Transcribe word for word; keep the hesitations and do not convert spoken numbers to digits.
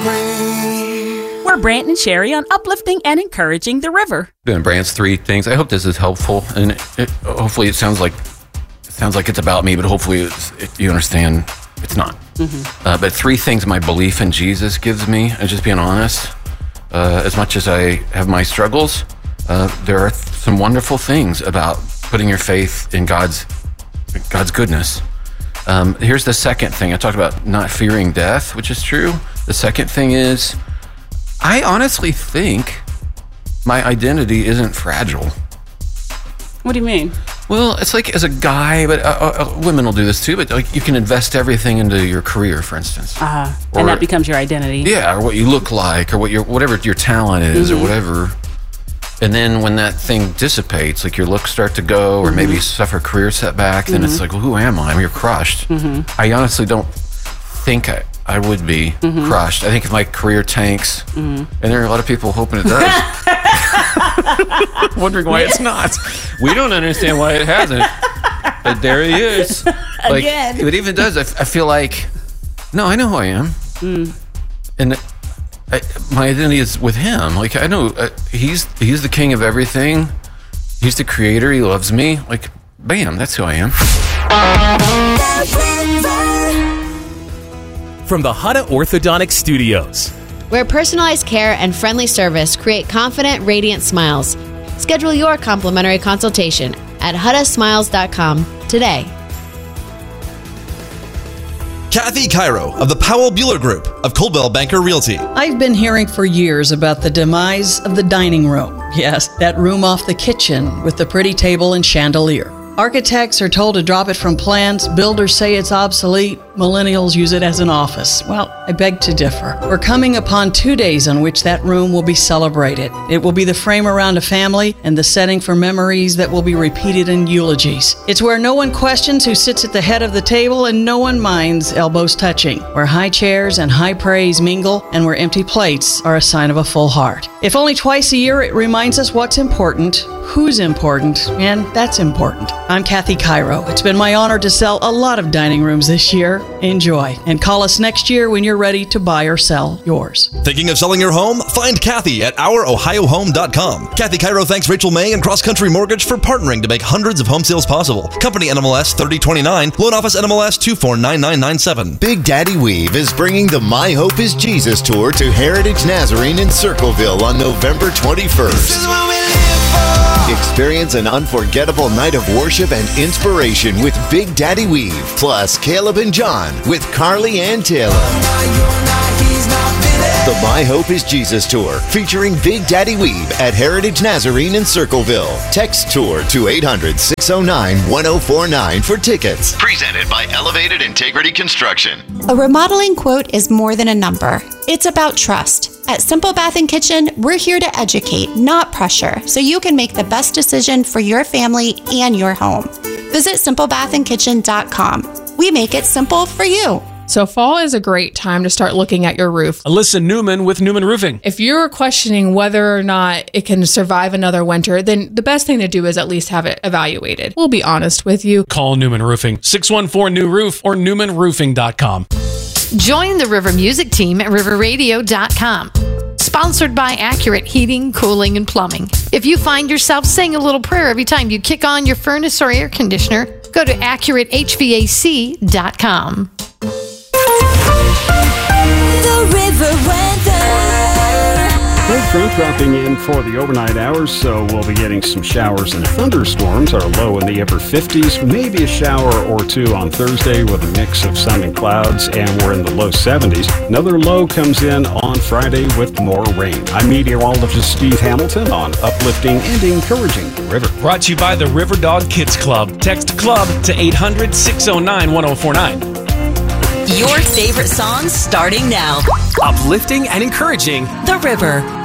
free. We're Brant and Sherry on uplifting and encouraging the river. Doing Brant's three things. I hope this is helpful, and it, it, hopefully it sounds like it sounds like it's about me, but hopefully it's, it, you understand it's not. Mm-hmm. Uh, but three things my belief in Jesus gives me, and just being honest, uh, as much as I have my struggles, uh, there are th- some wonderful things about putting your faith in God's God's goodness. Um, here's the second thing. I talked about not fearing death, which is true. The second thing is, I honestly think my identity isn't fragile. What do you mean? Well, it's like as a guy, but uh, uh, women will do this too, but like you can invest everything into your career, for instance. Uh-huh. And that becomes your identity. Yeah, or what you look like, or what your whatever your talent is, mm-hmm. or whatever. And then when that thing dissipates, like your looks start to go, or mm-hmm. maybe you suffer a career setback, then mm-hmm. it's like, well, who am I? You're crushed. Mm-hmm. I honestly don't think I, I would be mm-hmm. crushed. I think if my career tanks, mm-hmm. and there are a lot of people hoping it does, wondering why it's not. We don't understand why it hasn't, but there he is. Like, Again. If it even does, I, I feel like, no, I know who I am. Mm. And I, my identity is with him. Like, I know uh, he's he's the king of everything. He's the creator. He loves me. Like, bam, that's who I am. From the Hutta Orthodontic Studios, where personalized care and friendly service create confident, radiant smiles. Schedule your complimentary consultation at hutta smiles dot com today. Kathy Cairo of the Powell Bueller Group of Coldwell Banker Realty. I've been hearing for years about the demise of the dining room. Yes, that room off the kitchen with the pretty table and chandelier. Architects are told to drop it from plans. Builders say it's obsolete. Millennials use it as an office. Well, I beg to differ. We're coming upon two days on which that room will be celebrated. It will be the frame around a family and the setting for memories that will be repeated in eulogies. It's where no one questions who sits at the head of the table and no one minds elbows touching, where high chairs and high praise mingle and where empty plates are a sign of a full heart. If only twice a year, it reminds us what's important, who's important, and that's important. I'm Kathy Cairo. It's been my honor to sell a lot of dining rooms this year. Enjoy, and call us next year when you're ready to buy or sell yours. Thinking of selling your home? Find Kathy at our ohio home dot com. Kathy Cairo thanks Rachel May and Cross Country Mortgage for partnering to make hundreds of home sales possible. Company N M L S thirty twenty-nine, loan office N M L S two four nine nine nine seven. Big Daddy Weave is bringing the My Hope is Jesus tour to Heritage Nazarene in Circleville on November twenty-first. Experience an unforgettable night of worship and inspiration with Big Daddy Weave, plus Caleb and John with Carly Ann Taylor. The My Hope is Jesus Tour, featuring Big Daddy Weave at Heritage Nazarene in Circleville. Text tour to eight hundred, six oh nine, one oh four nine for tickets. Presented by Elevated Integrity Construction. A remodeling quote is more than a number. It's about trust. At Simple Bath and Kitchen, we're here to educate, not pressure, so you can make the best decision for your family and your home. Visit simple bath and kitchen dot com. We make it simple for you. So fall is a great time to start looking at your roof. Alyssa Newman with Newman Roofing. If you're questioning whether or not it can survive another winter, then the best thing to do is at least have it evaluated. We'll be honest with you. Call Newman Roofing, six one four, new roof or newman roofing dot com. Join the River Music team at river radio dot com. Sponsored by Accurate Heating, Cooling, and Plumbing. If you find yourself saying a little prayer every time you kick on your furnace or air conditioner, go to accurate h v a c dot com. The River Weather. Big front dropping in for the overnight hours, so we'll be getting some showers and thunderstorms. Our low in the upper fifties, maybe a shower or two on Thursday with a mix of sun and clouds, and we're in the low seventies. Another low comes in on Friday with more rain. I'm meteorologist Steve Hamilton on Uplifting and Encouraging the River. Brought to you by the River Dog Kids Club. Text CLUB to eight hundred, six oh nine, one oh four nine. Your favorite songs starting now. Uplifting and encouraging The River.